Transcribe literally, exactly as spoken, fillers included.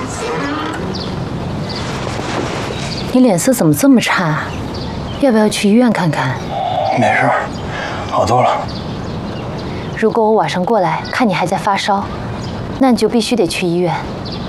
你脸色怎么这么差？要不要去医院看看？ 没事，好多了。 如果我晚上过来看你还在发烧，那你就必须得去医院。